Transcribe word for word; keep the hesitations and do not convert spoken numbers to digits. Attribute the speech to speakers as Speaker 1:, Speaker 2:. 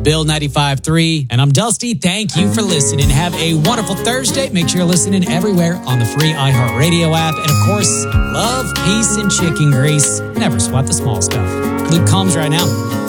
Speaker 1: Bill ninety-five point three, and I'm Dusty. Thank you for listening. Have a wonderful Thursday. Make sure you're listening everywhere on the free iHeartRadio app. And of course, love, peace, and chicken grease. Never sweat the small stuff. Luke Combs right now.